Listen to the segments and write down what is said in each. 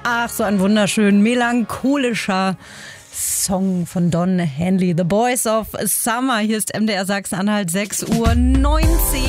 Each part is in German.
Ach, so ein wunderschön melancholischer Song von Don Henley, The Boys of Summer. Hier ist MDR Sachsen-Anhalt, 6:19 Uhr.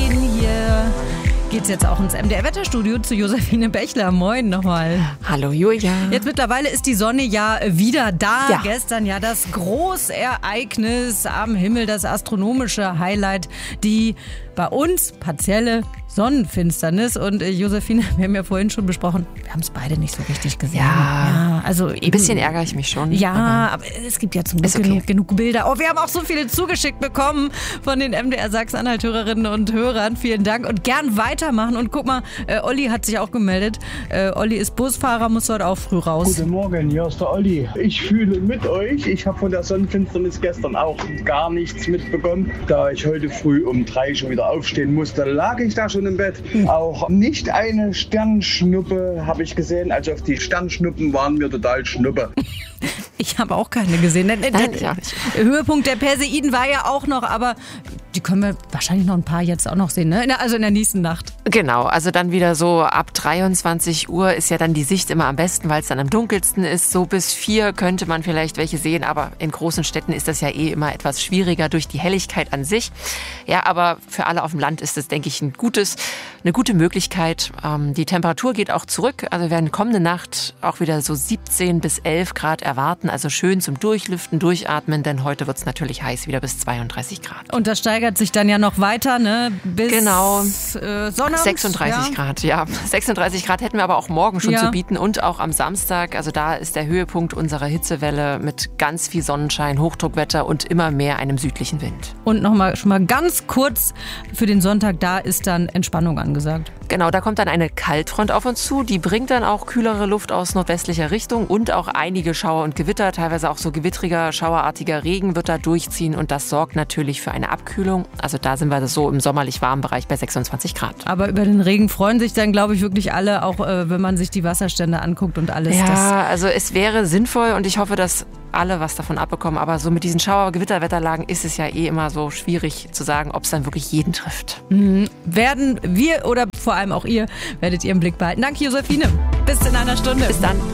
Hier geht's jetzt auch ins MDR-Wetterstudio zu Josephine Bechler. Moin nochmal. Hallo Julia. Jetzt mittlerweile ist die Sonne ja wieder da. Ja. Gestern ja das Großereignis am Himmel, das astronomische Highlight, die bei uns partielle Sonnenfinsternis. Und Josephine, wir haben ja vorhin schon besprochen, wir haben es beide nicht so richtig gesehen. Ja, also eben, ein bisschen ärgere ich mich schon. Ja, aber es gibt ja zum Glück okay. genug Bilder. Oh, wir haben auch so viele zugeschickt bekommen von den MDR Sachsen-Anhalt-Hörerinnen und Hörern. Vielen Dank und gern weitermachen. Und guck mal, Olli hat sich auch gemeldet. Olli ist Busfahrer, muss heute auch früh raus. Guten Morgen, hier ist der Olli. Ich fühle mit euch. Ich habe von der Sonnenfinsternis gestern auch gar nichts mitbekommen. Da ich heute früh um 3 schon wieder aufstehen musste, lag ich da schon im Bett. Auch nicht eine Sternschnuppe habe ich gesehen. Also auf die Sternschnuppen waren mir total Schnuppe. Ich habe auch keine gesehen. Nein, ich auch nicht. Der Höhepunkt der Perseiden war ja auch noch, aber die können wir wahrscheinlich noch ein paar jetzt auch noch sehen, ne? Also in der nächsten Nacht. Genau, also dann wieder so ab 23 Uhr ist ja dann die Sicht immer am besten, weil es dann am dunkelsten ist. So bis 4 könnte man vielleicht welche sehen, aber in großen Städten ist das ja eh immer etwas schwieriger durch die Helligkeit an sich. Ja, aber für alle auf dem Land ist das, denke ich, eine gute Möglichkeit. Die Temperatur geht auch zurück. Also wir werden kommende Nacht auch wieder so 17 bis 11 Grad erwarten. Also schön zum Durchlüften, Durchatmen, denn heute wird es natürlich heiß, wieder bis 32 Grad. Und das steigert sich dann ja noch weiter, ne? Bis genau. Sonnabend. 36 Grad, ja. 36 Grad hätten wir aber auch morgen schon zu bieten und auch am Samstag. Also da ist der Höhepunkt unserer Hitzewelle mit ganz viel Sonnenschein, Hochdruckwetter und immer mehr einem südlichen Wind. Und schon mal ganz kurz für den Sonntag, da ist dann Entspannung angesagt. Genau, da kommt dann eine Kaltfront auf uns zu. Die bringt dann auch kühlere Luft aus nordwestlicher Richtung und auch einige Schauer und Gewitter, teilweise auch so gewittriger, schauerartiger Regen wird da durchziehen und das sorgt natürlich für eine Abkühlung. Also da sind wir so im sommerlich warmen Bereich bei 26 Grad. Aber über den Regen freuen sich dann, glaube ich, wirklich alle, auch wenn man sich die Wasserstände anguckt und alles. Ja, also es wäre sinnvoll und ich hoffe, dass alle was davon abbekommen. Aber so mit diesen Schauer-Gewitterwetterlagen ist es ja eh immer so schwierig zu sagen, ob es dann wirklich jeden trifft. Werden wir oder vor allem auch ihr, werdet ihr im Blick behalten. Danke, Josephine. Bis in einer Stunde. Bis dann.